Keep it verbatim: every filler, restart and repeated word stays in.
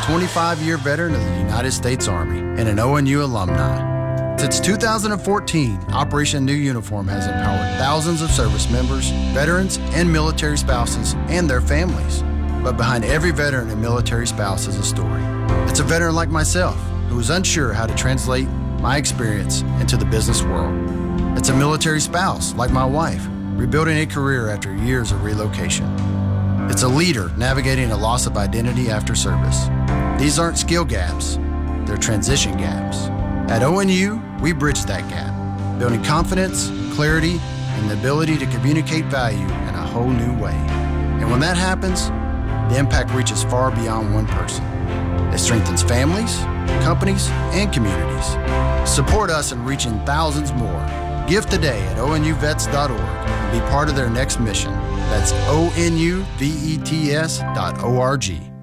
twenty-five-year veteran of the United States Army and an O N U alumni. Since two thousand fourteen, Operation New Uniform has empowered thousands of service members, veterans, and military spouses and their families. But behind every veteran and military spouse is a story. It's a veteran like myself who was unsure how to translate my experience into the business world. It's a military spouse like my wife, rebuilding a career after years of relocation. It's a leader navigating a loss of identity after service. These aren't skill gaps, they're transition gaps. At O N U, we bridge that gap, building confidence, clarity, and the ability to communicate value in a whole new way. And when that happens, the impact reaches far beyond one person. It strengthens families, companies, and communities. Support us in reaching thousands more. Give today at O N U vets dot org and be part of their next mission. That's O N U vets dot org.